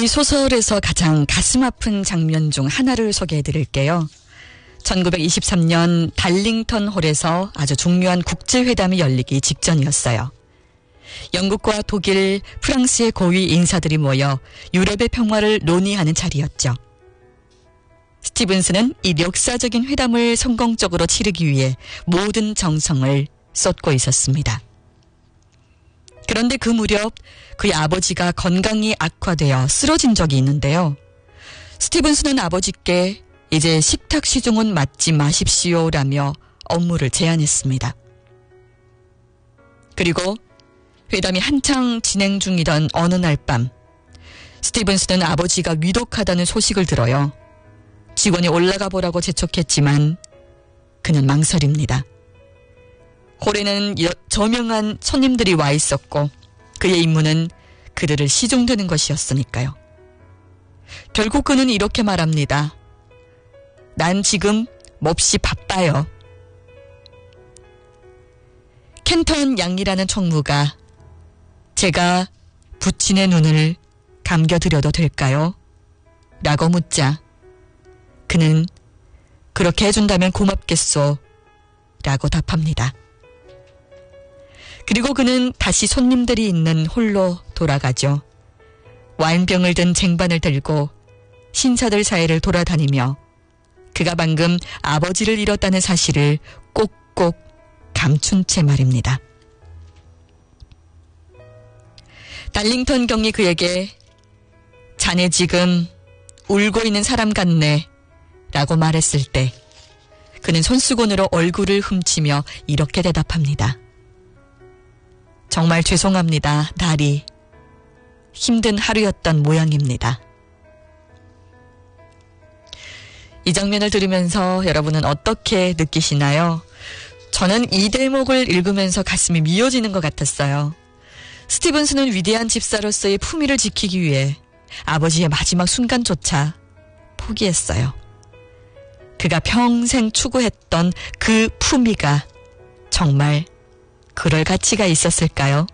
이 소설에서 가장 가슴 아픈 장면 중 하나를 소개해 드릴게요. 1923년 달링턴 홀에서 아주 중요한 국제회담이 열리기 직전이었어요. 영국과 독일, 프랑스의 고위 인사들이 모여 유럽의 평화를 논의하는 자리였죠. 스티븐스는 이 역사적인 회담을 성공적으로 치르기 위해 모든 정성을 쏟고 있었습니다. 그런데 그 무렵 그의 아버지가 건강이 악화되어 쓰러진 적이 있는데요. 스티븐스는 아버지께 이제 식탁 시중은 맞지 마십시오라며 업무를 제안했습니다. 그리고 회담이 한창 진행 중이던 어느 날 밤, 스티븐스는 아버지가 위독하다는 소식을 들어요. 직원이 올라가 보라고 재촉했지만 그는 망설입니다. 홀에는 저명한 손님들이 와 있었고 그의 임무는 그들을 시중드는 것이었으니까요. 결국 그는 이렇게 말합니다. 난 지금 몹시 바빠요. 켄턴 양이라는 총무가 제가 부친의 눈을 감겨드려도 될까요? 라고 묻자 그는 그렇게 해준다면 고맙겠소 라고 답합니다. 그리고 그는 다시 손님들이 있는 홀로 돌아가죠. 와인병을 든 쟁반을 들고 신사들 사이를 돌아다니며 그가 방금 아버지를 잃었다는 사실을 꼭꼭 감춘 채 말입니다. 달링턴 경이 그에게 자네 지금 울고 있는 사람 같네 라고 말했을 때 그는 손수건으로 얼굴을 훔치며 이렇게 대답합니다. 정말 죄송합니다. 날이 힘든 하루였던 모양입니다. 이 장면을 들으면서 여러분은 어떻게 느끼시나요? 저는 이 대목을 읽으면서 가슴이 미어지는 것 같았어요. 스티븐스는 위대한 집사로서의 품위를 지키기 위해 아버지의 마지막 순간조차 포기했어요. 그가 평생 추구했던 그 품위가 정말 그럴 가치가 있었을까요?